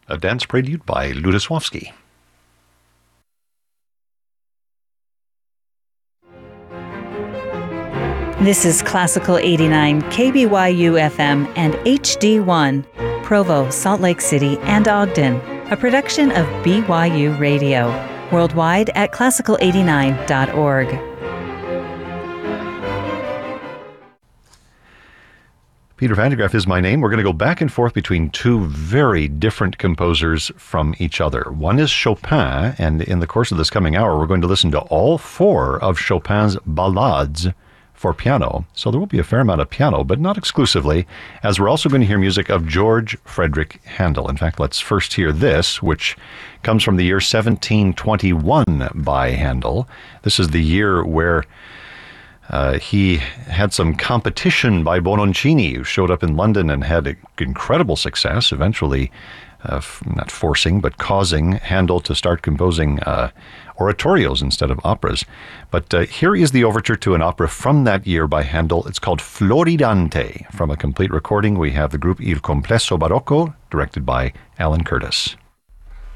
a dance prelude by Lutoslawski. This is Classical 89, KBYU FM and HD1, Provo, Salt Lake City, and Ogden, a production of BYU Radio, worldwide at classical89.org. Peter Van de Graaff is my name. We're going to go back and forth between two very different composers from each other. One is Chopin, and in the course of this coming hour, we're going to listen to all four of Chopin's ballades for piano. So there will be a fair amount of piano, but not exclusively, as we're also going to hear music of George Frederick Handel. In fact, let's first hear this, which comes from the year 1721 by Handel. This is the year where he had some competition by Bononcini, who showed up in London and had incredible success, eventually not forcing, but causing Handel to start composing oratorios instead of operas. But here is the overture to an opera from that year by Handel. It's called Floridante. From a complete recording, we have the group Il Complesso Barocco, directed by Alan Curtis.